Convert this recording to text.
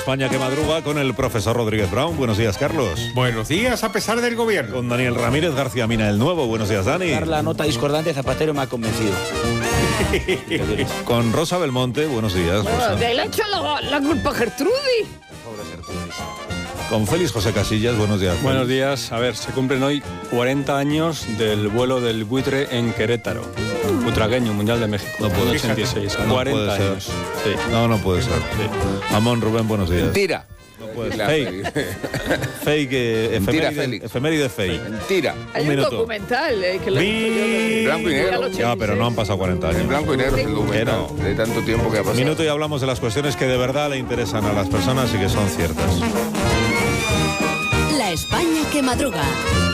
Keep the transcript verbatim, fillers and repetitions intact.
España que madruga con el profesor Rodríguez Brown. Buenos días, Carlos. Buenos días, a pesar del gobierno. Con Daniel Ramírez García Mina, el nuevo. Buenos días, Dani. La nota discordante de Zapatero me ha convencido. Con Rosa Belmonte. Buenos días, Bueno, Rosa. de ahí le ha hecho la, la culpa a Gertrudis. Con Félix José Casillas. Buenos días. Buenos Félix. días. A ver, se cumplen hoy cuarenta años del vuelo del buitre en Querétaro. Butragueño, Mundial de México. No puede ochenta y seis. No cuarenta puede ser. años. Sí. No, no puede ser. Sí. Amón Rubén, buenos días. Mentira. No puede ser. Claro. Fake. Fake. eh, Mentira, efeméride, Félix. efeméride fake. Mentira. Hay Un un, minuto. documental eh, que lo he visto yo de- Blanco y negro. al ochenta y Ya, pero no han seis. pasado cuarenta En años. blanco y negro es el documental Que de tanto tiempo que ha pasado. Minuto y hablamos de las cuestiones que de verdad le interesan a las personas y que son ciertas. La España que madruga.